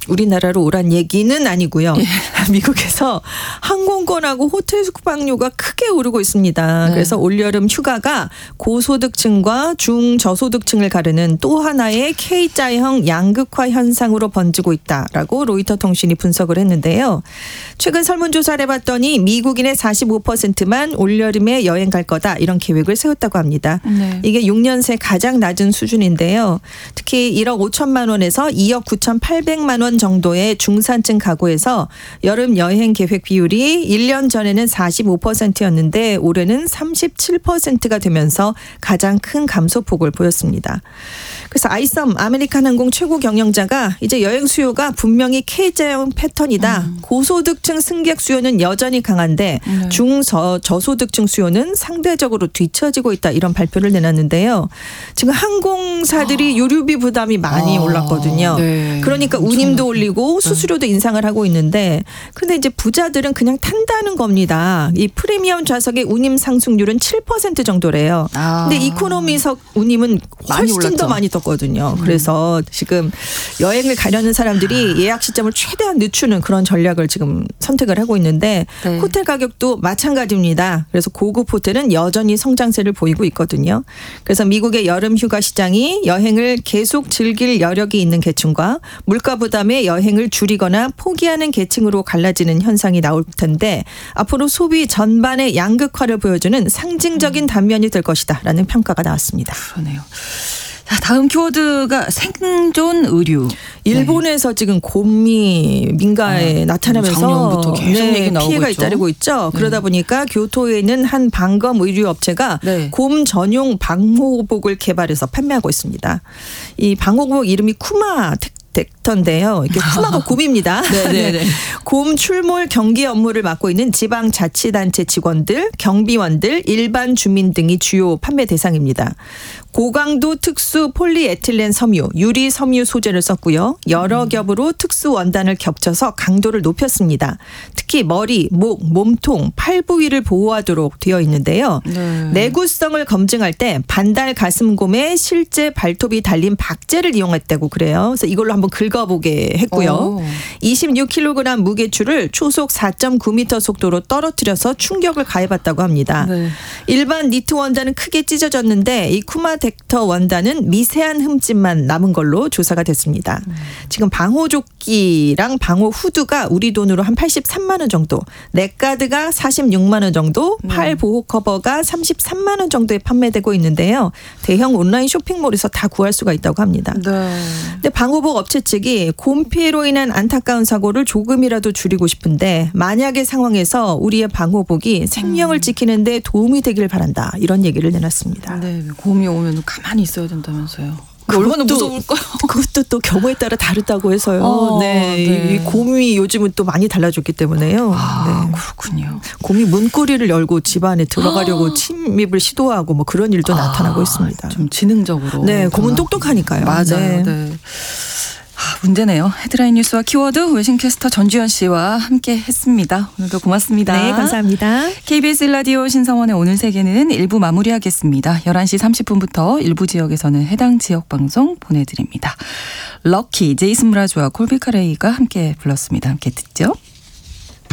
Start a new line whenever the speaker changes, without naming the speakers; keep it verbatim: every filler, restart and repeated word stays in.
우리나라로 오란 얘기는 아니고요. 예. 미국에서 항공권하고 호텔 숙박료가 크게 오르고 있습니다. 네. 그래서 올여름 휴가가 고소득층과 중저소득층을 가르는 또 하나의 K자형 양극화 현상으로 번지고 있다라고 로이터 통신이 분석을 했는데요. 최근 설문조사를 해봤더니 미국인의 사십오 퍼센트만 올여름에 여행 갈 거다 이런 계획을 세웠다고 합니다. 네. 이게 육 년 새 가장 낮은 수준인데요. 특히 일억 오천만 원에서 이억 구천팔백만 원 정도의 중산층 가구에서 여름 여행 계획 비율이 일 년 전에는 사십오 퍼센트였는데 올해는 삼십칠 퍼센트가 되면서 가장 큰 감소폭을 보였습니다. 그래서 아이썸 아메리칸 항공 최고 경영자가 이제 여행 수요가 분명히 K자형 패턴이다. 음. 고소득층 승객 수요는 여전히 강한데 네. 중저소득층 수요는 상대적으로 뒤처지고 있다. 이런 발표를 내놨는데요. 지금 항공사들이 아. 유류비 부담이 많이 아. 올랐거든요. 네. 그러니까 운임도 올리고 수수료도 인상을 하고 있는데 근데 이제 부자들은 그냥 탄다는 겁니다. 이 프리미엄 좌석의 운임 상승률은 칠 퍼센트 정도래요. 아. 근데 이코노미석 운임은 훨씬 더 많이 떴거든요. 음. 그래서 지금 여행을 가려는 사람들이 예약 시점을 최대한 늦추는 그런 전략을 지금 선택을 하고 있는데 네. 호텔 가격도 마찬가지입니다. 그래서 고급 호텔은 여전히 성장세를 보이고 있거든요. 그래서 미국의 여름 휴가 시장이 여행을 계속 즐길 여력이 있는 계층과 물가 부담에 여행을 줄이거나 포기하는 계층으로 갈라지는 현상이 나올 텐데 앞으로 소비 전반의 양극화를 보여주는 상징적인 단면이 될 것이다라는 평가가 나왔습니다.
그러네요. 자, 다음 키워드가 생존 의류.
일본에서 네. 지금 곰이 민가에 아, 나타나면서
작년부터 계속
네,
얘기 나오고
피해가
있죠.
잇따르고 있죠.
네.
그러다 보니까 교토에 있는 한 방검 의류 업체가 네. 곰 전용 방호복을 개발해서 판매하고 있습니다. 이 방호복 이름이 쿠마 텍 덱터인데요. 이게 쿠마가 곰입니다.
네네네.
곰 출몰 경계 업무를 맡고 있는 지방자치단체 직원들, 경비원들, 일반 주민 등이 주요 판매 대상입니다. 고강도 특수 폴리에틸렌 섬유, 유리 섬유 소재를 썼고요. 여러 겹으로 특수 원단을 겹쳐서 강도를 높였습니다. 특히 머리, 목, 몸통, 팔 부위를 보호하도록 되어 있는데요. 네. 내구성을 검증할 때 반달 가슴곰에 실제 발톱이 달린 박제를 이용했다고 그래요. 그래서 이걸로 한번 긁어보게 했고요. 오. 이십육 킬로그램 무게추를 초속 사 점 구 미터 속도로 떨어뜨려서 충격을 가해봤다고 합니다. 네. 일반 니트 원단은 크게 찢어졌는데 이 쿠마 덱터 원단은 미세한 흠집만 남은 걸로 조사가 됐습니다. 음. 지금 방호조끼랑 방호 후드가 우리 돈으로 한 팔십삼만 원 정도, 넥가드가 사십육만 원 정도, 음. 팔 보호 커버가 삼십삼만 원 정도에 판매되고 있는데요. 대형 온라인 쇼핑몰에서 다 구할 수가 있다고 합니다. 네. 근데 방호복 업체 측이 곰 피해로 인한 안타까운 사고를 조금이라도 줄이고 싶은데 만약의 상황에서 우리의 방호복이 생명을 지키는 데 도움이 되길 바란다. 이런 얘기를 내놨습니다.
네, 곰이 오면 가만히 있어야 된다면서요. 얼마나 무서울까요?
그것도 또 경우에 따라 다르다고 해서요.
어,
네, 네. 이 곰이 요즘은 또 많이 달라졌기 때문에요.
아,
네.
그렇군요.
곰이 문고리를 열고 집 안에 들어가려고 아. 침입을 시도하고 뭐 그런 일도 아, 나타나고 있습니다.
좀 지능적으로.
네, 곰은 똑똑하니까요.
맞아요. 네. 네. 아, 문제네요. 헤드라인 뉴스와 키워드 외신캐스터 전주현 씨와 함께 했습니다. 오늘도 고맙습니다.
네, 감사합니다.
케이비에스 라디오 신성원의 오늘 세계는 일 부 마무리하겠습니다. 열한 시 삼십 분부터 일부 지역에서는 해당 지역 방송 보내드립니다. 럭키, 제이슨 브라즈와 콜비 카레이가 함께 불렀습니다. 함께 듣죠.